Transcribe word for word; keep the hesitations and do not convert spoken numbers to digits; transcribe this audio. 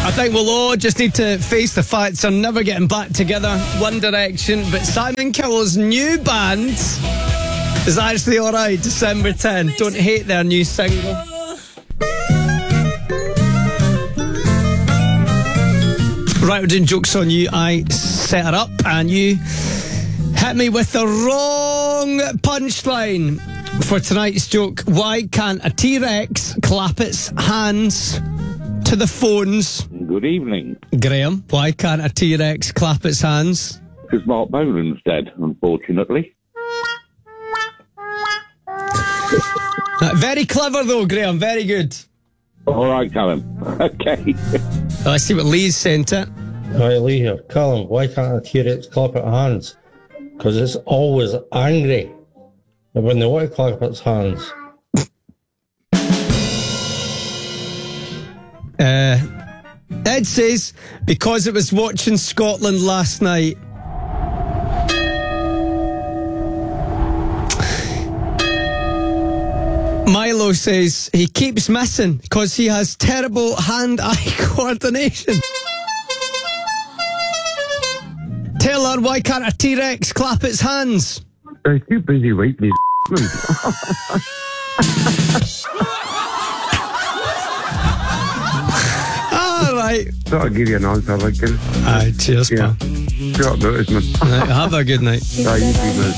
I think we'll all just need to face the facts they're never getting back together. One Direction, but Simon Cowell's new band is actually alright. December tenth. Don't hate their new single. Right, we're doing Jokes on You. I set it up and you hit me with the wrong punchline for tonight's joke. Why can't a T-Rex clap its hands to the phones? Good evening. Graham, why can't a T-Rex clap its hands? Because Mark Bolan's dead, unfortunately. Uh, very clever though, Graham. Very good. All right, Callum. Okay. Let's see what Lee's sent it. Right, Lee here. Callum, why can't a T-Rex clap its hands? Because it's always angry. And when they want to clap its hands. Uh, Ed says, because it was watching Scotland last night. Milo says he keeps missing because he has terrible hand-eye coordination. Taylor, why can't a T-Rex clap its hands? They're too busy waiting. All right. Thought I'd give you an answer, like this. Aye, cheers, Yeah. pal. Short notice, man. Right, have a good night. Aye, you too, man.